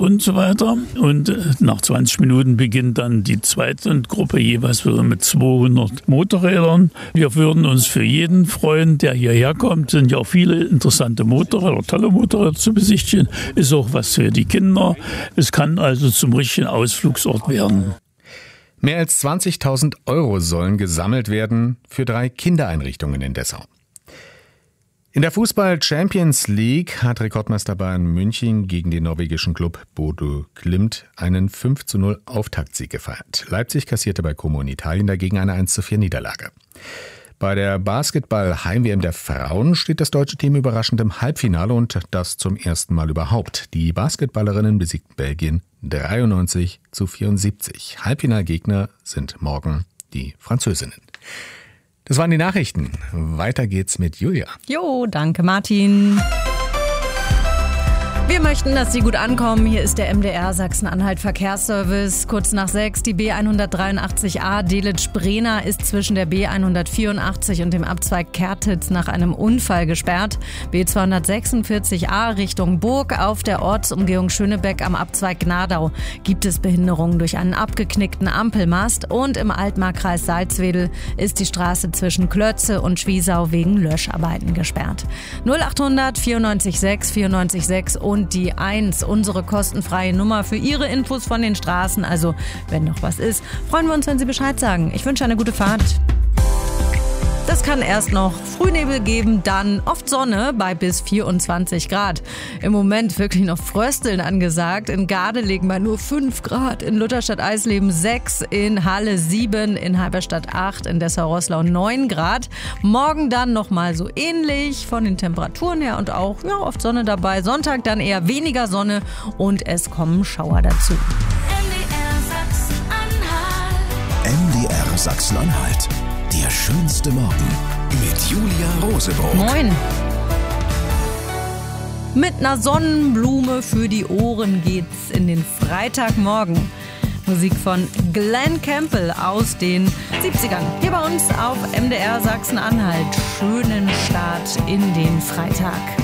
und so weiter. Und nach 20 Minuten beginnt dann die zweite Gruppe, jeweils wieder mit 200 Motorrädern. Wir würden uns für jeden freuen, der hierher kommt. Sind ja auch viele interessante Motorräder, tolle Motorräder zu besichtigen. Ist auch was für die Kinder. Es kann also zum richtigen Ausflugsort werden. Mehr als 20.000 € sollen gesammelt werden für 3 Kindereinrichtungen in Dessau. In der Fußball-Champions League hat Rekordmeister Bayern München gegen den norwegischen Club Bodø Glimt einen 5:0 Auftaktsieg gefeiert. Leipzig kassierte bei Como in Italien dagegen eine 1:4 Niederlage. Bei der Basketball-Heim-WM der Frauen steht das deutsche Team überraschend im Halbfinale und das zum ersten Mal überhaupt. Die Basketballerinnen besiegten Belgien 93:74. Halbfinalgegner sind morgen die Französinnen. Das waren die Nachrichten. Weiter geht's mit Julia. Jo, danke Martin. Wir möchten, dass Sie gut ankommen. Hier ist der MDR Sachsen-Anhalt Verkehrsservice. Kurz nach 6, die B183a Delitzsch-Brena ist zwischen der B184 und dem Abzweig Kertitz nach einem Unfall gesperrt. B246a Richtung Burg auf der Ortsumgehung Schönebeck am Abzweig Gnadau gibt es Behinderungen durch einen abgeknickten Ampelmast. Und im Altmarkkreis Salzwedel ist die Straße zwischen Klötze und Schwiesau wegen Löscharbeiten gesperrt. 0800 94 6 94 6 und die 1, unsere kostenfreie Nummer für Ihre Infos von den Straßen. Also, wenn noch was ist, freuen wir uns, wenn Sie Bescheid sagen. Ich wünsche eine gute Fahrt. Das kann erst noch Frühnebel geben, dann oft Sonne bei bis 24 Grad. Im Moment wirklich noch Frösteln angesagt. In Gardelegen bei nur 5 Grad, in Lutherstadt-Eisleben 6, in Halle 7, in Halberstadt 8, in Dessau-Roßlau 9 Grad. Morgen dann nochmal so ähnlich von den Temperaturen her und auch oft Sonne dabei. Sonntag dann eher weniger Sonne und es kommen Schauer dazu. MDR Sachsen-Anhalt. Der schönste Morgen mit Julia Rosebroock. Moin. Mit einer Sonnenblume für die Ohren geht's in den Freitagmorgen. Musik von Glenn Campbell aus den 70ern. Hier bei uns auf MDR Sachsen-Anhalt. Schönen Start in den Freitag.